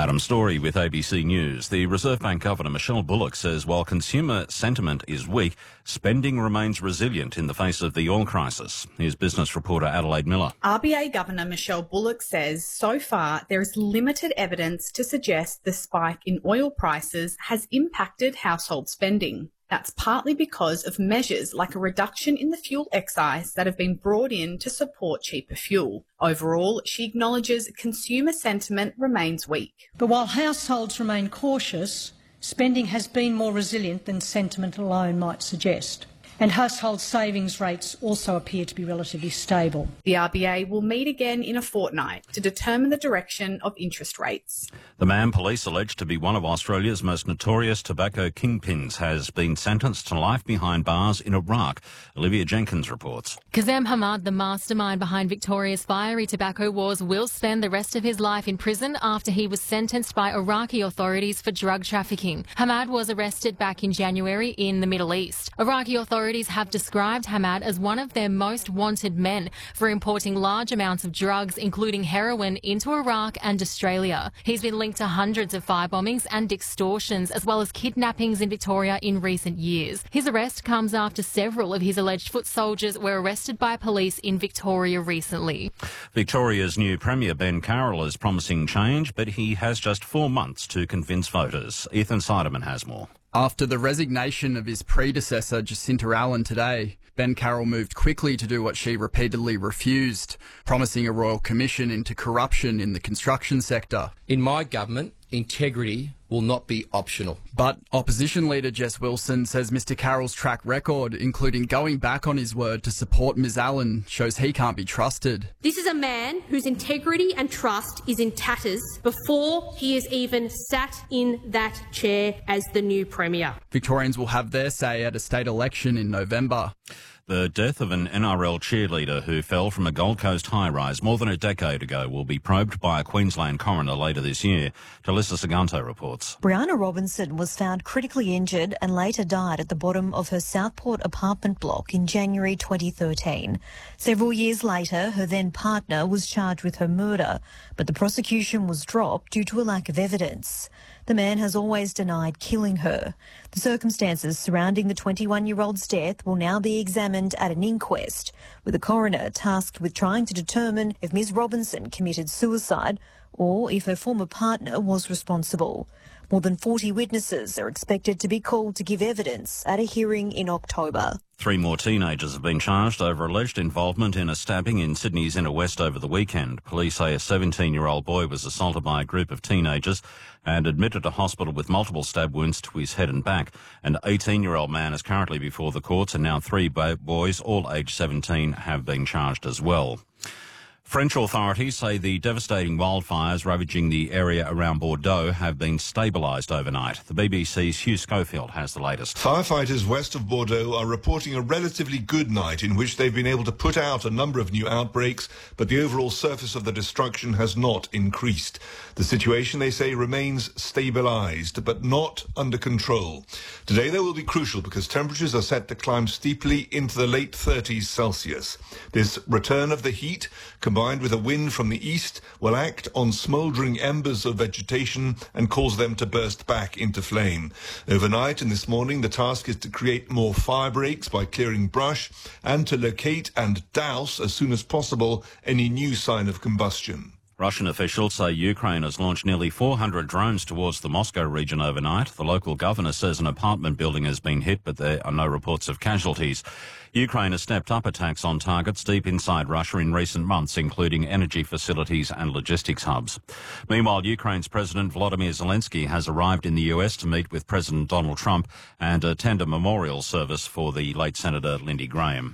Adam Story with ABC News. The Reserve Bank Governor Michelle Bullock says while consumer sentiment is weak, spending remains resilient in the face of the oil crisis. Here's business reporter Adelaide Miller. RBA Governor Michelle Bullock says so far there is limited evidence to suggest the spike in oil prices has impacted household spending. That's partly because of measures like a reduction in the fuel excise that have been brought in to support cheaper fuel. Overall, she acknowledges consumer sentiment remains weak. But while households remain cautious, spending has been more resilient than sentiment alone might suggest. And household savings rates also appear to be relatively stable. The RBA will meet again in a fortnight to determine the direction of interest rates. The man police alleged to be one of Australia's most notorious tobacco kingpins has been sentenced to life behind bars in Iraq. Olivia Jenkins reports. Kazem Hamad, the mastermind behind Victoria's fiery tobacco wars, will spend the rest of his life in prison after he was sentenced by Iraqi authorities for drug trafficking. Hamad was arrested back in January in the Middle East. Iraqi authorities have described Hamad as one of their most wanted men for importing large amounts of drugs, including heroin, into Iraq and Australia. He's been linked to hundreds of firebombings and extortions, as well as kidnappings in Victoria in recent years. His arrest comes after several of his alleged foot soldiers were arrested by police in Victoria recently. Victoria's new Premier Ben Carroll is promising change, but he has just 4 months to convince voters. Ethan Siderman has more. After the resignation of his predecessor, Jacinta Allen, today, Ben Carroll moved quickly to do what she repeatedly refused, promising a royal commission into corruption in the construction sector. In my government, integrity will not be optional. But opposition leader Jess Wilson says Mr Carroll's track record, including going back on his word to support Ms Allen, shows he can't be trusted. This is a man whose integrity and trust is in tatters before he has even sat in that chair as the new Premier. Victorians will have their say at a state election in November. The death of an NRL cheerleader who fell from a Gold Coast high-rise more than a decade ago will be probed by a Queensland coroner later this year. Talissa Saganto reports. Brianna Robinson was found critically injured and later died at the bottom of her Southport apartment block in January 2013. Several years later, her then partner was charged with her murder, but the prosecution was dropped due to a lack of evidence. The man has always denied killing her. The circumstances surrounding the 21-year-old's death will now be examined at an inquest, with a coroner tasked with trying to determine if Ms Robinson committed suicide or if her former partner was responsible. More than 40 witnesses are expected to be called to give evidence at a hearing in October. 3 more teenagers have been charged over alleged involvement in a stabbing in Sydney's inner west over the weekend. Police say a 17-year-old boy was assaulted by a group of teenagers and admitted to hospital with multiple stab wounds to his head and back. An 18-year-old man is currently before the courts, and now 3 boys, all aged 17, have been charged as well. French authorities say the devastating wildfires ravaging the area around Bordeaux have been stabilised overnight. The BBC's Hugh Schofield has the latest. Firefighters west of Bordeaux are reporting a relatively good night in which they've been able to put out a number of new outbreaks, but the overall surface of the destruction has not increased. The situation, they say, remains stabilised, but not under control. Today, though, will be crucial because temperatures are set to climb steeply into the late 30s Celsius. This return of the heat, combined with a wind from the east, will act on smouldering embers of vegetation and cause them to burst back into flame. Overnight and this morning, the task is to create more fire breaks by clearing brush and to locate and douse as soon as possible any new sign of combustion. Russian officials say Ukraine has launched nearly 400 drones towards the Moscow region overnight. The local governor says an apartment building has been hit, but there are no reports of casualties. Ukraine has stepped up attacks on targets deep inside Russia in recent months, including energy facilities and logistics hubs. Meanwhile, Ukraine's President Volodymyr Zelensky has arrived in the US to meet with President Donald Trump and attend a memorial service for the late Senator Lindsey Graham.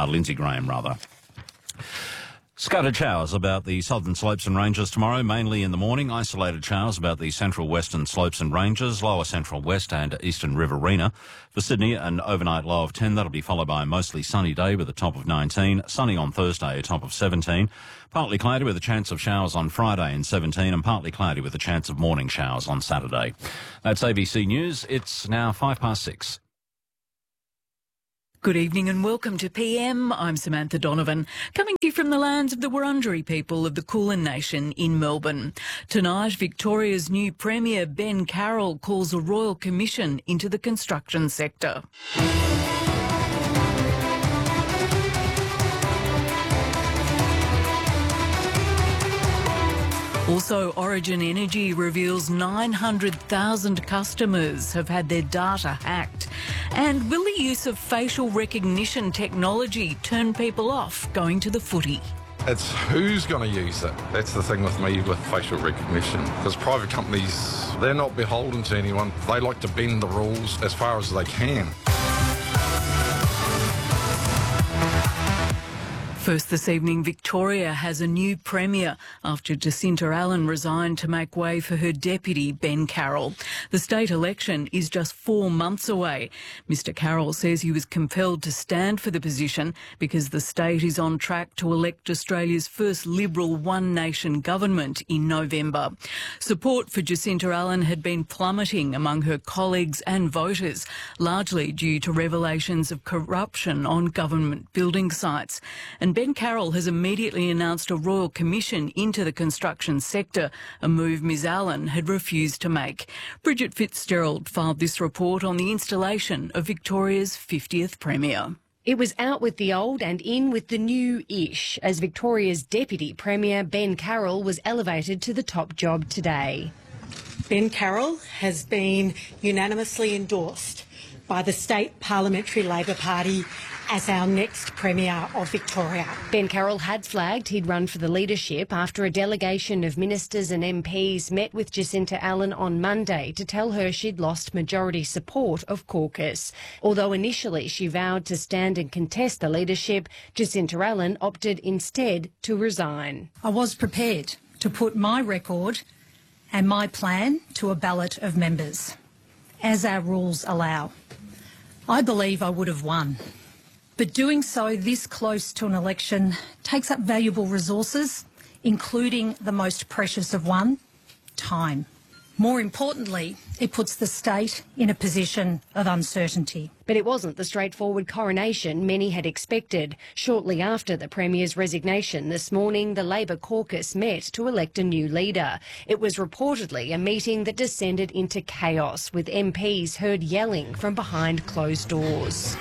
Scattered showers about the southern slopes and ranges tomorrow, mainly in the morning. Isolated showers about the central western slopes and ranges, lower central west and eastern Riverina. For Sydney, an overnight low of 10. That'll be followed by a mostly sunny day with a top of 19. Sunny on Thursday, a top of 17. Partly cloudy with a chance of showers on Friday and 17, and partly cloudy with a chance of morning showers on Saturday. That's ABC News. It's now 6:05. Good evening and welcome to PM. I'm Samantha Donovan, coming to you from the lands of the Wurundjeri people of the Kulin Nation in Melbourne. Tonight, Victoria's new Premier, Ben Carroll, calls a royal commission into the construction sector. Also, Origin Energy reveals 900,000 customers have had their data hacked. And will the use of facial recognition technology turn people off going to the footy? It's who's going to use it. That's the thing with me with facial recognition. Because private companies, they're not beholden to anyone. They like to bend the rules as far as they can. First this evening, Victoria has a new Premier after Jacinta Allen resigned to make way for her deputy, Ben Carroll. The state election is just 4 months away. Mr Carroll says he was compelled to stand for the position because the state is on track to elect Australia's first Liberal One Nation government in November. Support for Jacinta Allen had been plummeting among her colleagues and voters, largely due to revelations of corruption on government building sites. And Ben Carroll has immediately announced a royal commission into the construction sector, a move Ms Allen had refused to make. Bridget Fitzgerald filed this report on the installation of Victoria's 50th Premier. It was out with the old and in with the new-ish as Victoria's Deputy Premier, Ben Carroll, was elevated to the top job today. Ben Carroll has been unanimously endorsed by the State Parliamentary Labor Party as our next Premier of Victoria. Ben Carroll had flagged he'd run for the leadership after a delegation of ministers and MPs met with Jacinta Allen on Monday to tell her she'd lost majority support of caucus. Although initially she vowed to stand and contest the leadership, Jacinta Allen opted instead to resign. I was prepared to put my record and my plan to a ballot of members, as our rules allow. I believe I would have won. But doing so this close to an election takes up valuable resources, including the most precious of one, time. More importantly, it puts the state in a position of uncertainty. But it wasn't the straightforward coronation many had expected. Shortly after the Premier's resignation this morning, the Labor caucus met to elect a new leader. It was reportedly a meeting that descended into chaos, with MPs heard yelling from behind closed doors.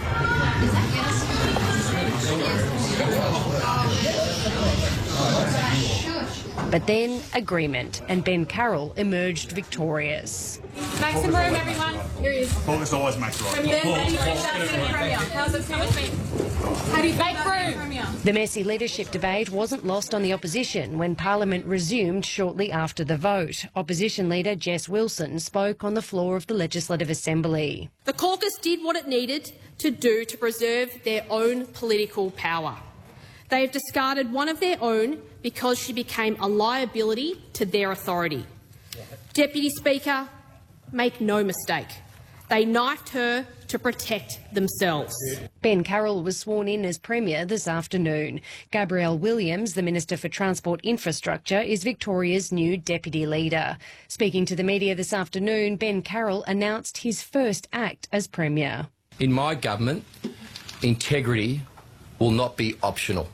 But then agreement, and Ben Carroll emerged victorious. Make some room, everyone. Here he is. Caucus always makes room. How do you make that Premier? How's it coming? How do you make room? The messy leadership debate wasn't lost on the opposition when Parliament resumed shortly after the vote. Opposition leader Jess Wilson spoke on the floor of the Legislative Assembly. The caucus did what it needed to do to preserve their own political power. They have discarded one of their own because she became a liability to their authority. Deputy Speaker, make no mistake, they knifed her to protect themselves. Ben Carroll was sworn in as Premier this afternoon. Gabrielle Williams, the Minister for Transport Infrastructure, is Victoria's new Deputy Leader. Speaking to the media this afternoon, Ben Carroll announced his first act as Premier. In my government, integrity will not be optional.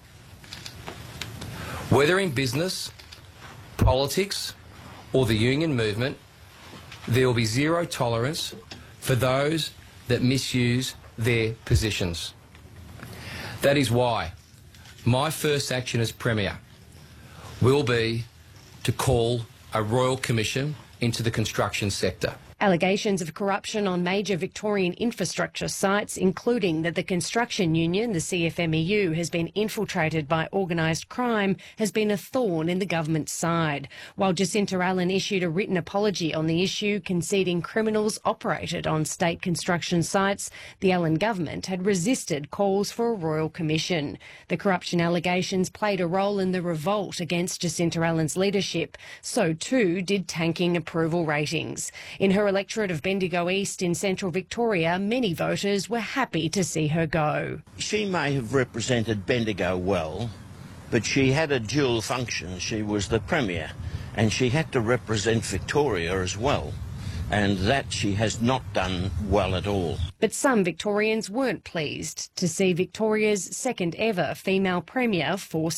Whether in business, politics or the union movement, there will be zero tolerance for those that misuse their positions. That is why my first action as Premier will be to call a royal commission into the construction sector. Allegations of corruption on major Victorian infrastructure sites, including that the construction union, the CFMEU, has been infiltrated by organised crime, has been a thorn in the government's side. While Jacinta Allen issued a written apology on the issue, conceding criminals operated on state construction sites, the Allen government had resisted calls for a royal commission. The corruption allegations played a role in the revolt against Jacinta Allen's leadership. So too did tanking approval ratings. In her electorate of Bendigo East in central Victoria, many voters were happy to see her go. She may have represented Bendigo well, but she had a dual function. She was the Premier and she had to represent Victoria as well. and that she has not done well at all. But some Victorians weren't pleased to see Victoria's second ever female Premier forced